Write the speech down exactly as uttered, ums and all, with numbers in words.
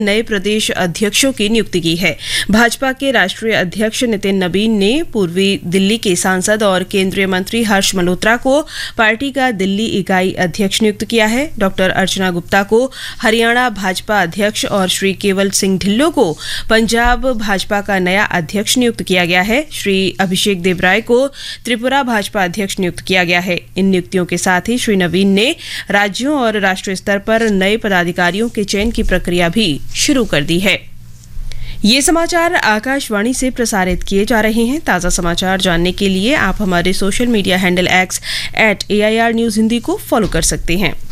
नए प्रदेश अध्यक्षों की नियुक्ति की है। भाजपा के राष्ट्रीय अध्यक्ष नितिन नबीन ने पूर्वी दिल्ली के सांसद और केंद्रीय मंत्री हर्ष मल्होत्रा को पार्टी का दिल्ली इकाई अध्यक्ष नियुक्त किया है। डॉक्टर अर्चना गुप्ता को हरियाणा भाजपा अध्यक्ष और श्री केवल सिंह ढिल्लों को पंजाब भाजपा का नया अध्यक्ष नियुक्त किया गया है। श्री अभिषेक देवराय को त्रिपुरा भाजपा अध्यक्ष नियुक्त किया गया है। इन नियुक्तियों के साथ ही श्री नवीन ने राज्यों और राष्ट्रीय स्तर पर नए पदाधिकारियों के चयन की प्रक्रिया भी शुरू कर दी है। ये समाचार आकाशवाणी से प्रसारित किए जा रहे हैं। ताज़ा समाचार जानने के लिए आप हमारे social media handle x eight A I R news Hindi को फॉलो कर सकते हैं।